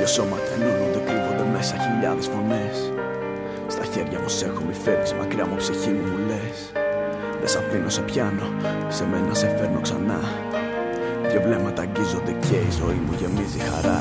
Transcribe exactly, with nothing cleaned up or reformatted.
σώματα ενώνονται, κρύβονται μέσα χιλιάδες φωνές. Στα χέρια μου σ' έχω, μη φεύγεις μακριά μου, ψυχή μου μου λες. Δεν σ' αφήνω, σε πιάνω, σε μένα σε φέρνω ξανά. Δυο βλέμματα αγγίζονται και η ζωή μου γεμίζει χαρά.